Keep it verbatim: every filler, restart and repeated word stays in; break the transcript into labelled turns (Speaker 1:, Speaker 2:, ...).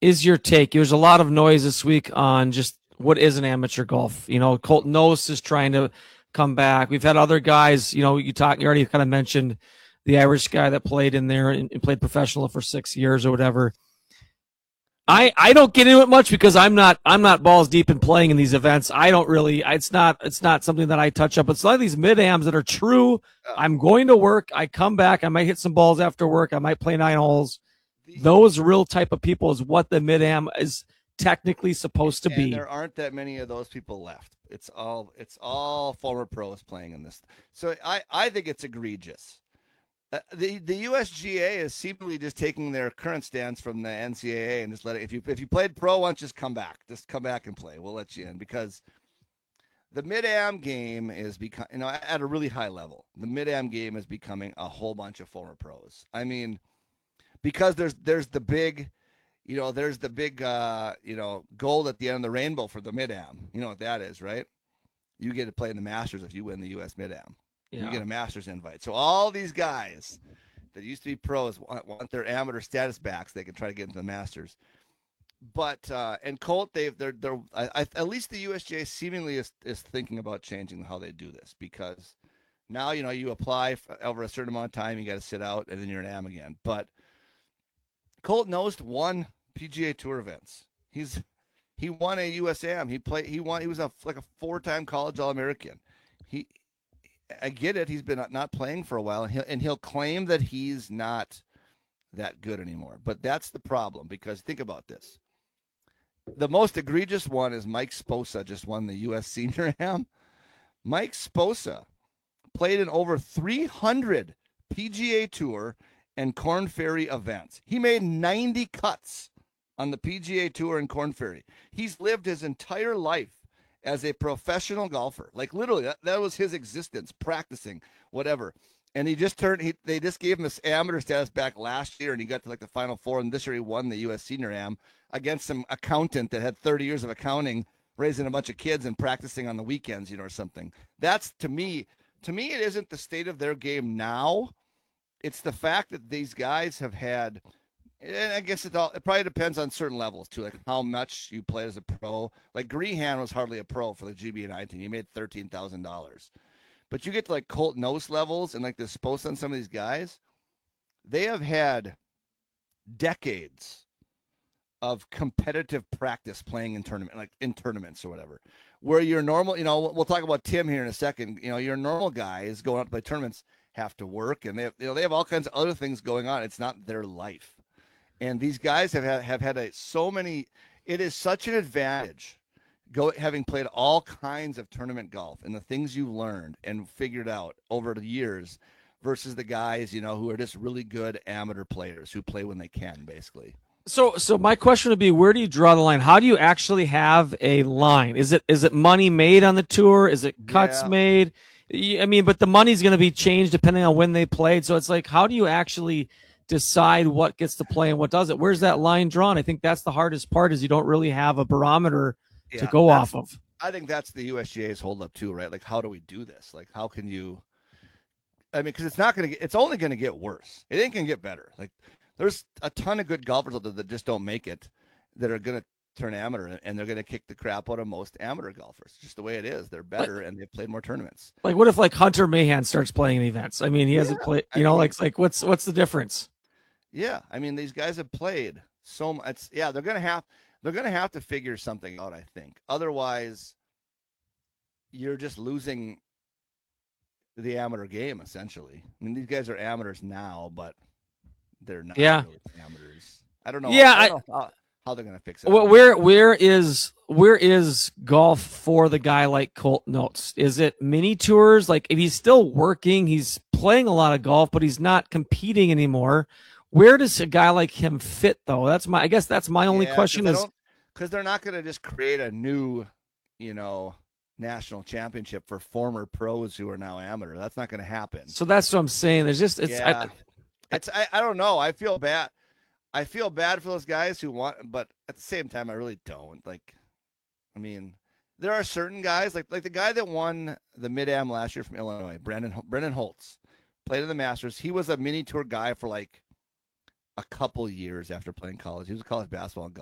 Speaker 1: is your take? There's a lot of noise this week on just what is an amateur golf. You know, Colton Nose is trying to come back. We've had other guys, you know, you talk, you already kind of mentioned the Irish guy that played in there and, and played professional for six years or whatever. I, I don't get into it much because I'm not I'm not balls deep in playing in these events. I don't really it's not it's not something that I touch up. But some of these mid-ams that are true, I'm going to work, I come back, I might hit some balls after work, I might play nine holes. Those real type of people is what the mid-am is technically supposed to
Speaker 2: and
Speaker 1: be.
Speaker 2: There aren't that many of those people left. It's all it's all former pros playing in this. So I, I think it's egregious. Uh, the the U S G A is seemingly just taking their current stance from the N C double A and just let it, if you if you played pro once, just come back, just come back and play. We'll let you in because the mid-am game is become you know at a really high level. The mid-am game is becoming a whole bunch of former pros. I mean, because there's there's the big, you know, there's the big uh, you know gold at the end of the rainbow for the mid-am. You know what that is, right? You get to play in the Masters if you win the U S mid-am. Yeah. You get a Masters invite. So all these guys that used to be pros want, want their amateur status back so they can try to get into the Masters. But uh, and Colt, they've they're they're I, I, at least the U S G A seemingly is, is thinking about changing how they do this because now you know you apply for, over a certain amount of time, you got to sit out, and then you're an am again. But Colt Knost won P G A Tour events. He's he won a U S Am. He played. He won. He was a like a four-time college All-American. He. I get it. He's been not playing for a while, and he'll, and he'll claim that he's not that good anymore. But that's the problem because think about this. The most egregious one is Mike Sposa just won the U S Senior Am. Mike Sposa played in over three hundred P G A Tour and Korn Ferry events. He made ninety cuts on the P G A Tour and Korn Ferry. He's lived his entire life as a professional golfer. Like literally, that, that was his existence, practicing, whatever. And he just turned, he, they just gave him this amateur status back last year, and he got to like the Final Four, and this year he won the U S Senior Am against some accountant that had thirty years of accounting, raising a bunch of kids and practicing on the weekends, you know, or something. That's, to me, to me, it isn't the state of their game now. It's the fact that these guys have had, and I guess it all it probably depends on certain levels too, like how much you play as a pro. Like Grehan was hardly a pro for the G B nineteen. He made thirteen thousand dollars. But you get to like Colt Knost levels and like the post on some of these guys, they have had decades of competitive practice playing in tournament, like in tournaments or whatever. Where your normal, you know, we'll talk about Tim here in a second. You know, your normal guys going out to play tournaments have to work, and they have, you know, they have all kinds of other things going on. It's not their life. And these guys have had, have had a, so many. It is such an advantage, go having played all kinds of tournament golf and the things you've learned and figured out over the years, versus the guys you know who are just really good amateur players who play when they can, basically.
Speaker 1: So, so my question would be, where do you draw the line? How do you actually have a line? Is it is it money made on the tour? Is it cuts
Speaker 2: Yeah.
Speaker 1: made? I mean, but the money's going to be changed depending on when they played. So it's like, how do you actually decide what gets to play and what doesn't? Where's that line drawn? I think that's the hardest part, is you don't really have a barometer
Speaker 2: Yeah,
Speaker 1: to go off of.
Speaker 2: I think that's the U S G A's holdup too, right? Like, how do we do this? Like, how can you? I mean, because it's not going to get. It's only going to get worse. It ain't going to get better. Like, there's a ton of good golfers out there that just don't make it, that are going to turn amateur, and they're going to kick the crap out of most amateur golfers. Just the way it is. They're better, and they've played more tournaments.
Speaker 1: Like, what if like Hunter Mahan starts playing in events? I mean, he hasn't
Speaker 2: Yeah,
Speaker 1: played.
Speaker 2: I
Speaker 1: You know,
Speaker 2: mean,
Speaker 1: like like what's what's the difference?
Speaker 2: Yeah, I mean, these guys have played so much. It's, yeah, they're gonna have they're gonna have to figure something out, I think. Otherwise, you're just losing the amateur game, essentially. I mean, these guys are amateurs now, but they're not
Speaker 1: Yeah.
Speaker 2: really amateurs. I don't know.
Speaker 1: Yeah,
Speaker 2: I
Speaker 1: I,
Speaker 2: don't know how, how they're gonna fix it.
Speaker 1: Well, where where is where is golf for the guy like Colt Knost? Is it mini tours? Like, if he's still working, he's playing a lot of golf, but he's not competing anymore. Where does a guy like him fit, though? That's my I guess that's my only
Speaker 2: Yeah,
Speaker 1: question is
Speaker 2: because they're not going to just create a new, you know, national championship for former pros who are now amateur. That's not going to happen.
Speaker 1: So that's what I'm saying. There's just it's
Speaker 2: yeah,
Speaker 1: I,
Speaker 2: it's I, I don't know. I feel bad. I feel bad for those guys who want, but at the same time, I really don't. Like, I mean, there are certain guys like like the guy that won the Mid-Am last year from Illinois, Brandon Brendan Holtz, played in the Masters. He was a mini tour guy for like a couple years after playing college. He was a college basketball and